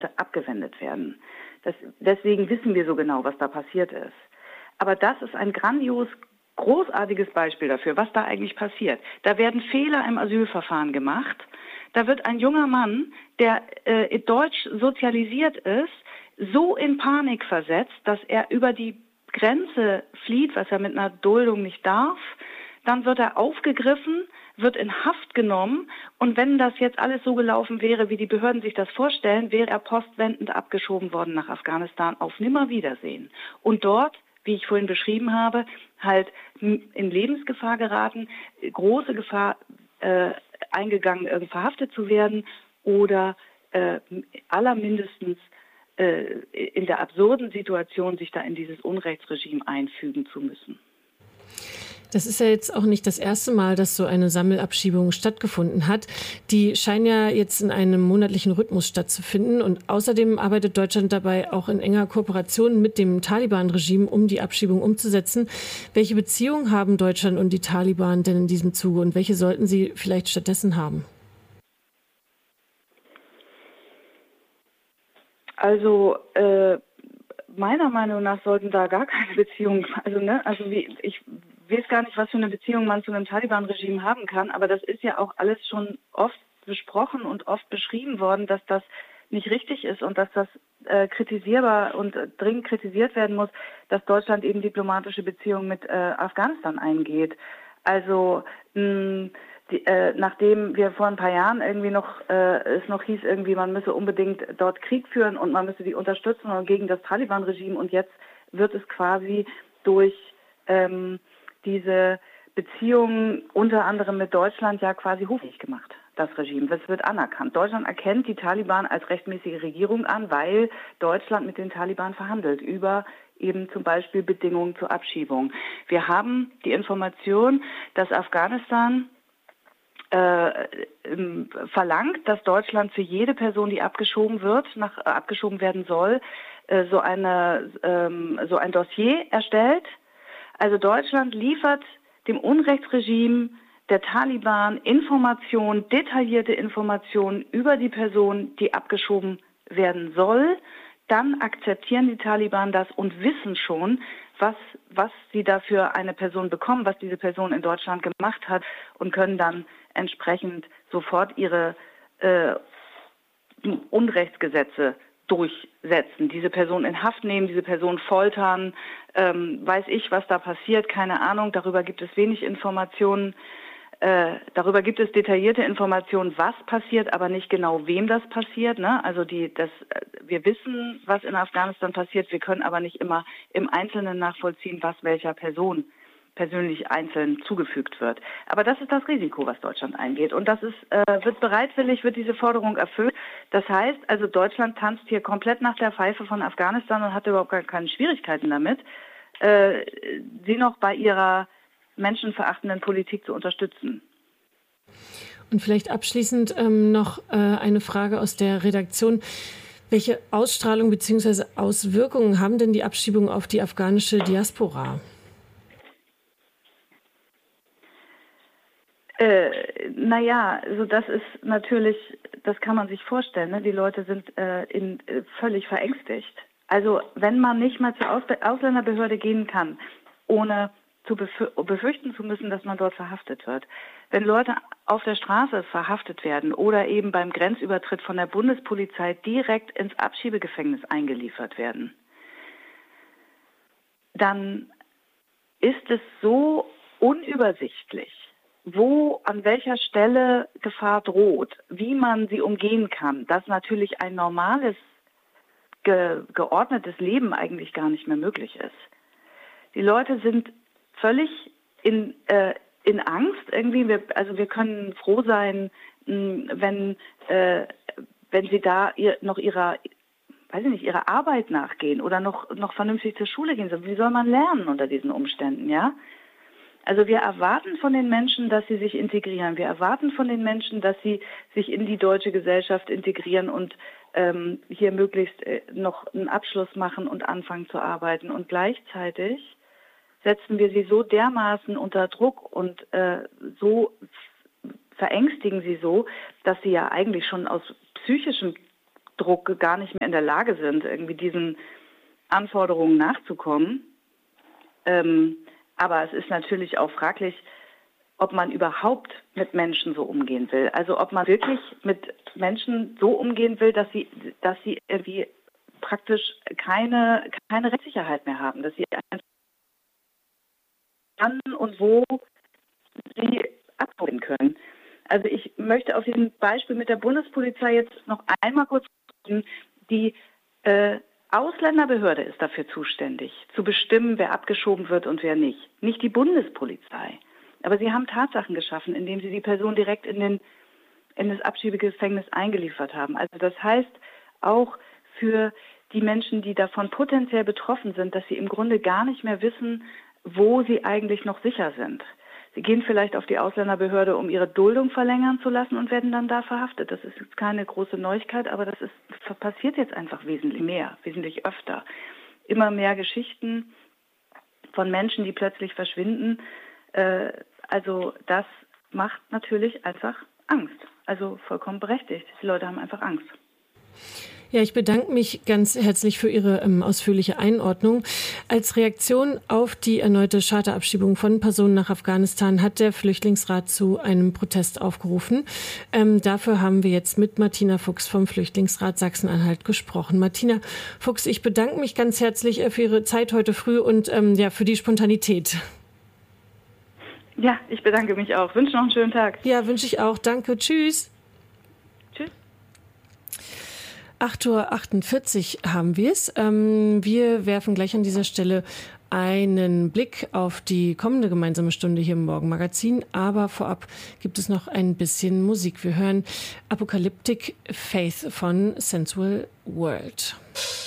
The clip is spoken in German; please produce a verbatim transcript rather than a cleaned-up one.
abgewendet werden. Das, deswegen wissen wir so genau, was da passiert ist. Aber das ist ein grandios, großartiges Beispiel dafür, was da eigentlich passiert. Da werden Fehler im Asylverfahren gemacht. Da wird ein junger Mann, der äh, deutsch sozialisiert ist, so in Panik versetzt, dass er über die Grenze flieht, was er mit einer Duldung nicht darf. Dann wird er aufgegriffen, wird in Haft genommen und wenn das jetzt alles so gelaufen wäre, wie die Behörden sich das vorstellen, wäre er postwendend abgeschoben worden nach Afghanistan auf Nimmerwiedersehen. Und dort, wie ich vorhin beschrieben habe, halt in Lebensgefahr geraten, große Gefahr äh, eingegangen, äh, verhaftet zu werden oder äh, allermindestens äh, in der absurden Situation, sich da in dieses Unrechtsregime einfügen zu müssen. Das ist ja jetzt auch nicht das erste Mal, dass so eine Sammelabschiebung stattgefunden hat. Die scheinen ja jetzt in einem monatlichen Rhythmus stattzufinden. Und außerdem arbeitet Deutschland dabei auch in enger Kooperation mit dem Taliban-Regime, um die Abschiebung umzusetzen. Welche Beziehungen haben Deutschland und die Taliban denn in diesem Zuge und welche sollten sie vielleicht stattdessen haben? Also äh, meiner Meinung nach sollten da gar keine Beziehungen, also ne, also wie ich weiß gar nicht, was für eine Beziehung man zu einem Taliban-Regime haben kann, aber das ist ja auch alles schon oft besprochen und oft beschrieben worden, dass das nicht richtig ist und dass das äh, kritisierbar und äh, dringend kritisiert werden muss, dass Deutschland eben diplomatische Beziehungen mit äh, Afghanistan eingeht. Also mh, die, äh, nachdem wir vor ein paar Jahren irgendwie noch äh, es noch hieß, irgendwie man müsse unbedingt dort Krieg führen und man müsse die unterstützen gegen das Taliban-Regime und jetzt wird es quasi durch ähm, diese Beziehungen unter anderem mit Deutschland ja quasi hochfähig gemacht, das Regime. Das wird anerkannt. Deutschland erkennt die Taliban als rechtmäßige Regierung an, weil Deutschland mit den Taliban verhandelt über eben zum Beispiel Bedingungen zur Abschiebung. Wir haben die Information, dass Afghanistan äh, verlangt, dass Deutschland für jede Person, die abgeschoben wird, nach, äh, abgeschoben werden soll, äh, so eine ähm, so ein Dossier erstellt. Also Deutschland liefert dem Unrechtsregime der Taliban Informationen, detaillierte Informationen über die Person, die abgeschoben werden soll. Dann akzeptieren die Taliban das und wissen schon, was, was sie da für eine Person bekommen, was diese Person in Deutschland gemacht hat und können dann entsprechend sofort ihre äh, Unrechtsgesetze durchsetzen, diese Person in Haft nehmen, diese Person foltern, ähm, weiß ich, was da passiert, keine Ahnung, darüber gibt es wenig Informationen, äh, darüber gibt es detaillierte Informationen, was passiert, aber nicht genau, wem das passiert, ne? Also die, das, wir wissen, was in Afghanistan passiert, wir können aber nicht immer im Einzelnen nachvollziehen, was welcher Person persönlich einzeln zugefügt wird. Aber das ist das Risiko, was Deutschland eingeht. Und das ist, äh, wird bereitwillig, wird diese Forderung erfüllt. Das heißt, also Deutschland tanzt hier komplett nach der Pfeife von Afghanistan und hat überhaupt gar keine Schwierigkeiten damit, äh, sie noch bei ihrer menschenverachtenden Politik zu unterstützen. Und vielleicht abschließend ähm, noch äh, eine Frage aus der Redaktion. Welche Ausstrahlung bzw. Auswirkungen haben denn die Abschiebungen auf die afghanische Diaspora? Äh, naja, also das ist natürlich, das kann man sich vorstellen, ne? Die Leute sind äh, in, äh, völlig verängstigt. Also wenn man nicht mal zur Aus- Ausländerbehörde gehen kann, ohne zu befür- befürchten zu müssen, dass man dort verhaftet wird. Wenn Leute auf der Straße verhaftet werden oder eben beim Grenzübertritt von der Bundespolizei direkt ins Abschiebegefängnis eingeliefert werden, dann ist es so unübersichtlich, wo, an welcher Stelle Gefahr droht, wie man sie umgehen kann, dass natürlich ein normales, ge- geordnetes Leben eigentlich gar nicht mehr möglich ist. Die Leute sind völlig in, äh, in Angst irgendwie. Wir, also wir können froh sein, mh, wenn, äh, wenn sie da ihr, noch ihrer, weiß ich nicht, ihrer Arbeit nachgehen oder noch, noch vernünftig zur Schule gehen. Wie soll man lernen unter diesen Umständen, ja? Also wir erwarten von den Menschen, dass sie sich integrieren. Wir erwarten von den Menschen, dass sie sich in die deutsche Gesellschaft integrieren und ähm, hier möglichst äh, noch einen Abschluss machen und anfangen zu arbeiten. Und gleichzeitig setzen wir sie so dermaßen unter Druck und äh, so verängstigen sie so, dass sie ja eigentlich schon aus psychischen Leistungsdruck gar nicht mehr in der Lage sind, irgendwie diesen Anforderungen nachzukommen. Ähm, aber es ist natürlich auch fraglich, ob man überhaupt mit Menschen so umgehen will. Also ob man wirklich mit Menschen so umgehen will, dass sie, dass sie irgendwie praktisch keine, keine Rechtssicherheit mehr haben, dass sie einfach wann und wo sie abholen können. Also ich möchte auf diesem Beispiel mit der Bundespolizei jetzt noch einmal kurz sagen, die äh, Ausländerbehörde ist dafür zuständig, zu bestimmen, wer abgeschoben wird und wer nicht. Nicht die Bundespolizei. Aber sie haben Tatsachen geschaffen, indem sie die Person direkt in, den, in das Abschiebegefängnis eingeliefert haben. Also das heißt auch für die Menschen, die davon potenziell betroffen sind, dass sie im Grunde gar nicht mehr wissen, wo sie eigentlich noch sicher sind. Sie gehen vielleicht auf die Ausländerbehörde, um ihre Duldung verlängern zu lassen und werden dann da verhaftet. Das ist jetzt keine große Neuigkeit, aber das ist, passiert jetzt einfach wesentlich mehr, wesentlich öfter. Immer mehr Geschichten von Menschen, die plötzlich verschwinden. Äh, also das macht natürlich einfach Angst. Also vollkommen berechtigt. Die Leute haben einfach Angst. Ja, ich bedanke mich ganz herzlich für Ihre ähm, ausführliche Einordnung. Als Reaktion auf die erneute Charterabschiebung von Personen nach Afghanistan hat der Flüchtlingsrat zu einem Protest aufgerufen. Ähm, dafür haben wir jetzt mit Martina Fuchs vom Flüchtlingsrat Sachsen-Anhalt gesprochen. Martina Fuchs, ich bedanke mich ganz herzlich für Ihre Zeit heute früh und ähm, ja, für die Spontanität. Ja, ich bedanke mich auch. Wünsche noch einen schönen Tag. Ja, wünsche ich auch. Danke. Tschüss. acht Uhr achtundvierzig haben wir es. Ähm, wir werfen gleich an dieser Stelle einen Blick auf die kommende gemeinsame Stunde hier im Morgenmagazin. Aber vorab gibt es noch ein bisschen Musik. Wir hören Apocalyptic Faith von Sensual World.